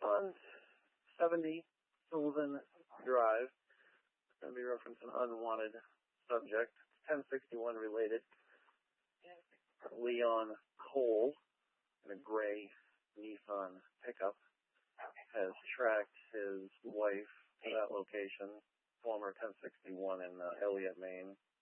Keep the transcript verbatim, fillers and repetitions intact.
on seventy Sylvan Drive. It's going to be referencing unwanted subject. ten sixty-one related. Leon Cole in a gray Nissan pickup has tracked his wife to that location, former ten sixty-one in uh, Elliott, Maine.